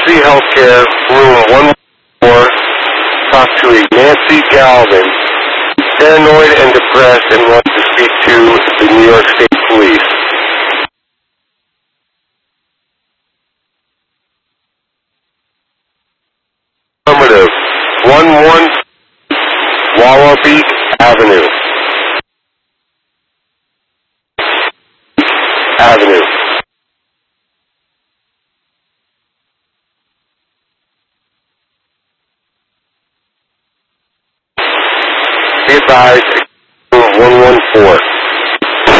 University Healthcare, room 114. Talk to a Nancy Galvin, paranoid and depressed, and wants to speak to the New York State Police. Affirmative. 11 Wallaby Avenue. Be advised, room 114.